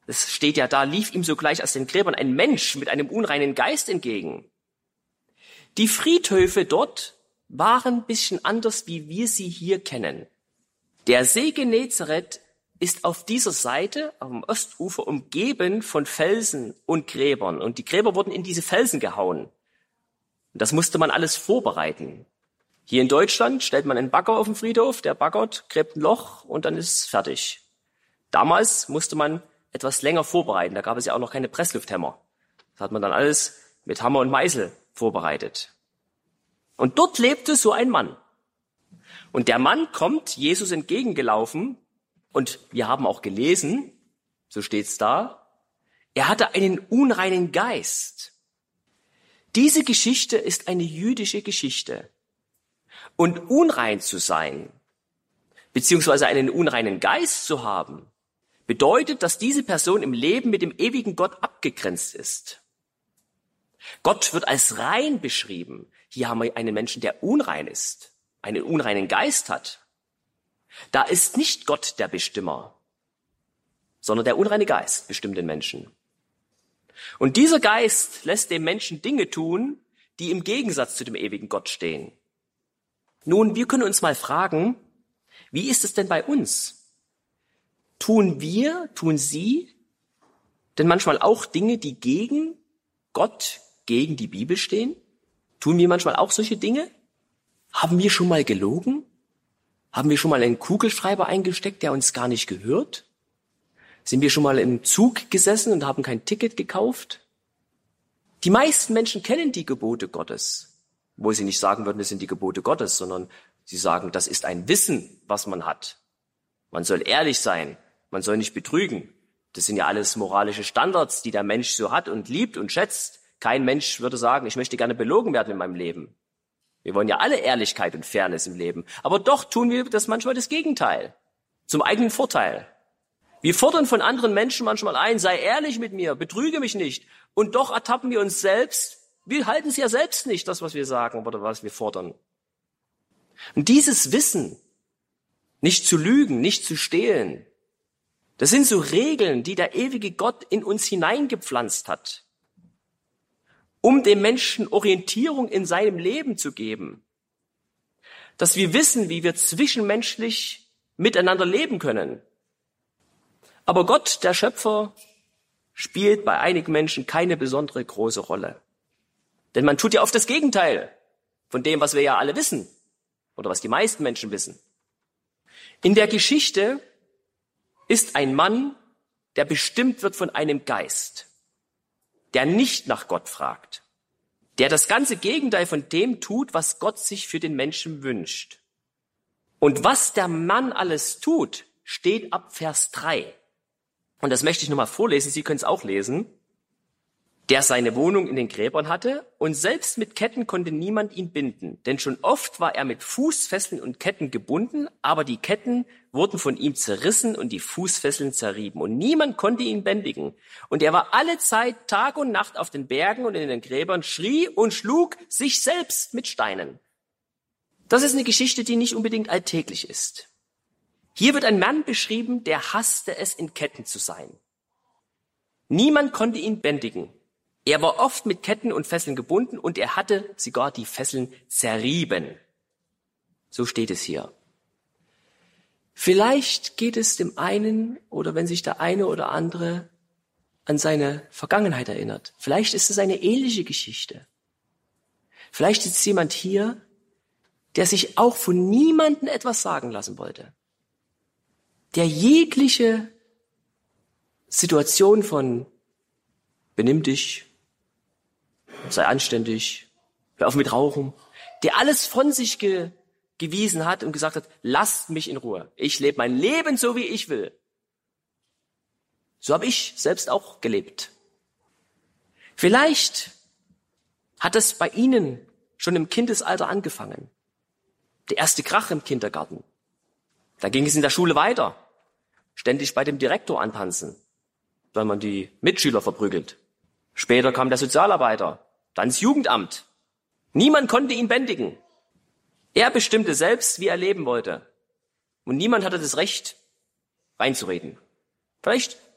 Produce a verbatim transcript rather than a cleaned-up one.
Es steht ja da, lief ihm sogleich aus den Gräbern ein Mensch mit einem unreinen Geist entgegen. Die Friedhöfe dort waren ein bisschen anders, wie wir sie hier kennen. Der See Genezareth ist auf dieser Seite, am Ostufer, umgeben von Felsen und Gräbern. Und die Gräber wurden in diese Felsen gehauen. Und das musste man alles vorbereiten. Hier in Deutschland stellt man einen Bagger auf den Friedhof, der baggert, gräbt ein Loch und dann ist es fertig. Damals musste man etwas länger vorbereiten. Da gab es ja auch noch keine Presslufthämmer. Das hat man dann alles mit Hammer und Meißel vorbereitet. Und dort lebte so ein Mann. Und der Mann kommt Jesus entgegengelaufen und wir haben auch gelesen, so steht's da, er hatte einen unreinen Geist. Diese Geschichte ist eine jüdische Geschichte. Und unrein zu sein, beziehungsweise einen unreinen Geist zu haben, bedeutet, dass diese Person im Leben mit dem ewigen Gott abgegrenzt ist. Gott wird als rein beschrieben. Hier haben wir einen Menschen, der unrein ist, einen unreinen Geist hat. Da ist nicht Gott der Bestimmer, sondern der unreine Geist bestimmt den Menschen. Und dieser Geist lässt dem Menschen Dinge tun, die im Gegensatz zu dem ewigen Gott stehen. Nun, wir können uns mal fragen, wie ist es denn bei uns? Tun wir, tun Sie denn manchmal auch Dinge, die gegen Gott, gegen die Bibel stehen? Tun wir manchmal auch solche Dinge? Haben wir schon mal gelogen? Haben wir schon mal einen Kugelschreiber eingesteckt, der uns gar nicht gehört? Sind wir schon mal im Zug gesessen und haben kein Ticket gekauft? Die meisten Menschen kennen die Gebote Gottes, wo sie nicht sagen würden, es sind die Gebote Gottes, sondern sie sagen, das ist ein Wissen, was man hat. Man soll ehrlich sein, man soll nicht betrügen. Das sind ja alles moralische Standards, die der Mensch so hat und liebt und schätzt. Kein Mensch würde sagen, ich möchte gerne belogen werden in meinem Leben. Wir wollen ja alle Ehrlichkeit und Fairness im Leben. Aber doch tun wir das manchmal das Gegenteil, zum eigenen Vorteil. Wir fordern von anderen Menschen manchmal ein, sei ehrlich mit mir, betrüge mich nicht. Und doch ertappen wir uns selbst. Wir halten es ja selbst nicht, das, was wir sagen oder was wir fordern. Und dieses Wissen, nicht zu lügen, nicht zu stehlen, das sind so Regeln, die der ewige Gott in uns hineingepflanzt hat, um dem Menschen Orientierung in seinem Leben zu geben. Dass wir wissen, wie wir zwischenmenschlich miteinander leben können. Aber Gott, der Schöpfer, spielt bei einigen Menschen keine besondere große Rolle. Denn man tut ja oft das Gegenteil von dem, was wir ja alle wissen oder was die meisten Menschen wissen. In der Geschichte ist ein Mann, der bestimmt wird von einem Geist, der nicht nach Gott fragt, der das ganze Gegenteil von dem tut, was Gott sich für den Menschen wünscht. Und was der Mann alles tut, steht ab Vers drei. Und das möchte ich nochmal vorlesen, Sie können es auch lesen. Der seine Wohnung in den Gräbern hatte, und selbst mit Ketten konnte niemand ihn binden, denn schon oft war er mit Fußfesseln und Ketten gebunden, aber die Ketten wurden von ihm zerrissen und die Fußfesseln zerrieben, und niemand konnte ihn bändigen. Und er war alle Zeit, Tag und Nacht auf den Bergen und in den Gräbern, schrie und schlug sich selbst mit Steinen. Das ist eine Geschichte, die nicht unbedingt alltäglich ist. Hier wird ein Mann beschrieben, der hasste es, in Ketten zu sein. Niemand konnte ihn bändigen. Er war oft mit Ketten und Fesseln gebunden und er hatte sogar die Fesseln zerrieben. So steht es hier. Vielleicht geht es dem einen oder wenn sich der eine oder andere an seine Vergangenheit erinnert. Vielleicht ist es eine ähnliche Geschichte. Vielleicht ist jemand hier, der sich auch von niemandem etwas sagen lassen wollte. Der jegliche Situation von benimm dich, sei anständig, hör auf mit Rauchen, der alles von sich ge- gewiesen hat und gesagt hat, lasst mich in Ruhe. Ich lebe mein Leben so, wie ich will. So habe ich selbst auch gelebt. Vielleicht hat es bei Ihnen schon im Kindesalter angefangen. Der erste Krach im Kindergarten. Da ging es in der Schule weiter. Ständig bei dem Direktor antanzen, weil man die Mitschüler verprügelt. Später kam der Sozialarbeiter, dann das Jugendamt. Niemand konnte ihn bändigen. Er bestimmte selbst, wie er leben wollte. Und niemand hatte das Recht, reinzureden. Vielleicht